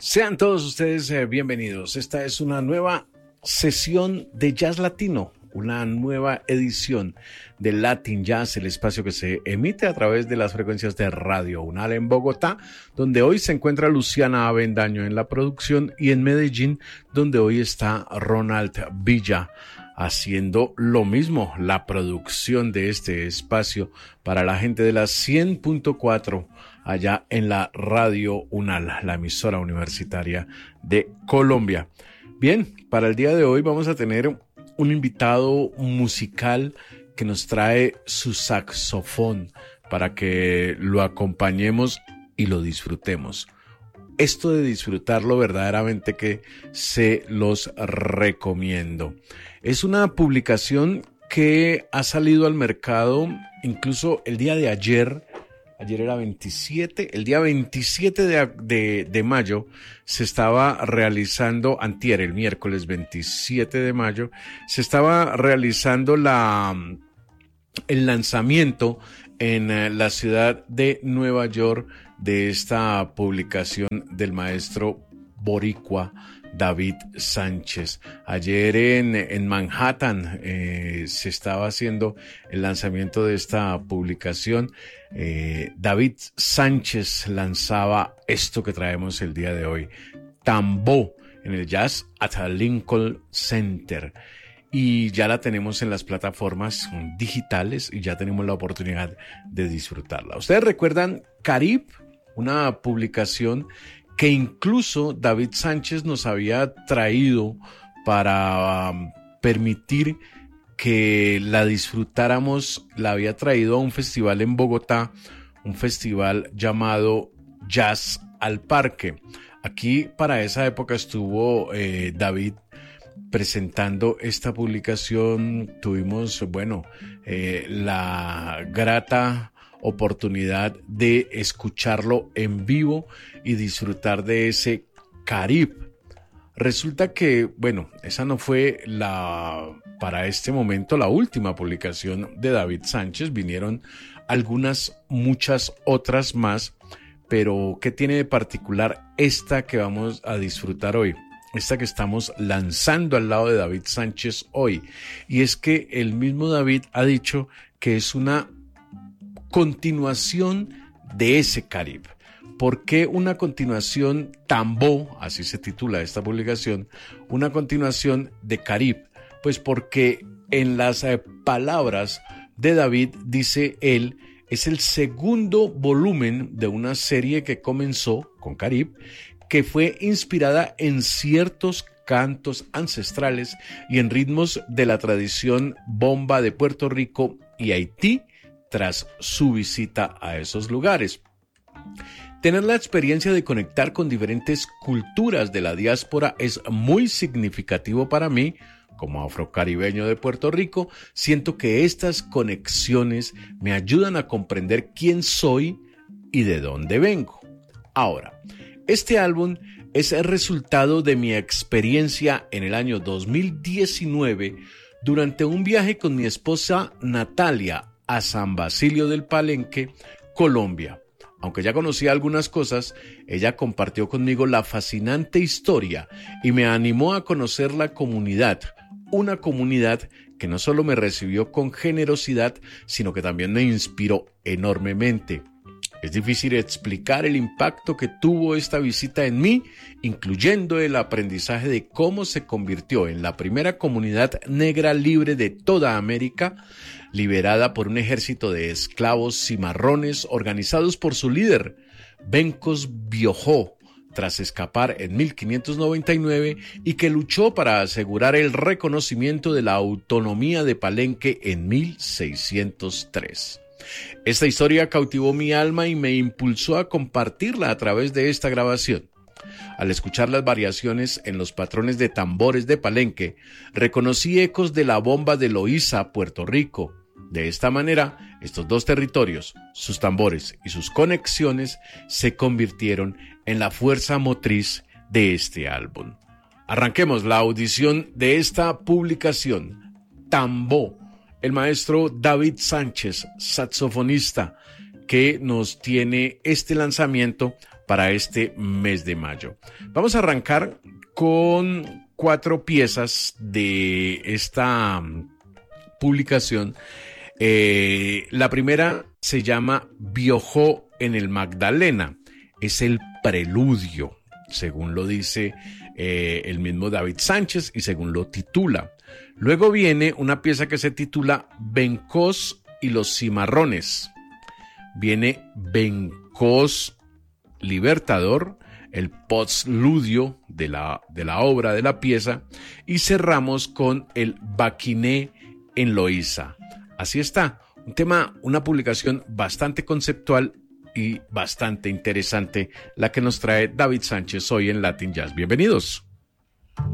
Sean todos ustedes bienvenidos. Esta es una nueva sesión de Jazz Latino, una nueva edición de Latin Jazz, el espacio que se emite a través de las frecuencias de Radio UNAL en Bogotá, donde hoy se encuentra Luciana Avendaño en la producción, y en Medellín, donde hoy está Ronald Villa haciendo lo mismo, la producción de este espacio para la gente de la 100.4 allá en la Radio UNAL, la emisora universitaria de Colombia. Bien, para el día de hoy vamos a tener un invitado musical que nos trae su saxofón para que lo acompañemos y lo disfrutemos. Esto de disfrutarlo verdaderamente que se los recomiendo. Es una publicación que ha salido al mercado incluso el día de ayer. Ayer era 27, el día 27 de mayo se estaba realizando, antier, el miércoles 27 de mayo, se estaba realizando el lanzamiento en la ciudad de Nueva York de esta publicación del maestro boricua David Sánchez. Ayer en Manhattan se estaba haciendo el lanzamiento de esta publicación. David Sánchez lanzaba esto que traemos el día de hoy, Tambo, en el Jazz at Lincoln Center. Y ya la tenemos en las plataformas digitales y ya tenemos la oportunidad de disfrutarla. ¿Ustedes recuerdan Carib? Una publicación que incluso David Sánchez nos había traído para permitir que la disfrutáramos. La había traído a un festival en Bogotá, un festival llamado Jazz al Parque. Aquí para esa época estuvo David presentando esta publicación. Tuvimos, la grata oportunidad de escucharlo en vivo y disfrutar de ese Carib. Resulta que, esa no fue para este momento la última publicación de David Sánchez. Vinieron muchas otras más, pero ¿qué tiene de particular esta que vamos a disfrutar hoy? Esta que estamos lanzando al lado de David Sánchez hoy. Y es que el mismo David ha dicho que es una continuación de ese Carib. ¿Por qué una continuación Tambo? Así se titula esta publicación, una continuación de Carib. Pues porque en las palabras de David, dice él, es el segundo volumen de una serie que comenzó con Carib, que fue inspirada en ciertos cantos ancestrales y en ritmos de la tradición bomba de Puerto Rico y Haití, tras su visita a esos lugares. Tener la experiencia de conectar con diferentes culturas de la diáspora es muy significativo para mí. Como afrocaribeño de Puerto Rico, siento que estas conexiones me ayudan a comprender quién soy y de dónde vengo. Ahora, este álbum es el resultado de mi experiencia en el año 2019 durante un viaje con mi esposa Natalia a San Basilio del Palenque, Colombia. Aunque ya conocía algunas cosas, ella compartió conmigo la fascinante historia y me animó a conocer la comunidad, una comunidad que no solo me recibió con generosidad, sino que también me inspiró enormemente. Es difícil explicar el impacto que tuvo esta visita en mí, incluyendo el aprendizaje de cómo se convirtió en la primera comunidad negra libre de toda América, liberada por un ejército de esclavos cimarrones organizados por su líder, Bencos Biojó, tras escapar en 1599 y que luchó para asegurar el reconocimiento de la autonomía de Palenque en 1603. Esta historia cautivó mi alma y me impulsó a compartirla a través de esta grabación. Al escuchar las variaciones en los patrones de tambores de Palenque, reconocí ecos de la bomba de Loíza, Puerto Rico. De esta manera, estos dos territorios, sus tambores y sus conexiones se convirtieron en la fuerza motriz de este álbum. Arranquemos la audición de esta publicación. Tambo, el maestro David Sánchez, saxofonista, que nos tiene este lanzamiento para este mes de mayo. Vamos a arrancar con 4 piezas de esta publicación. La primera se llama Biojó en el Magdalena. Es el preludio, según lo dice el mismo David Sánchez y según lo titula. Luego viene una pieza que se titula Bencos y los cimarrones. Viene Bencos Libertador, el postludio de la obra, de la pieza, y cerramos con el Baquiné en Loíza. Así está, un tema, una publicación bastante conceptual y bastante interesante la que nos trae David Sánchez hoy en Latin Jazz. Bienvenidos.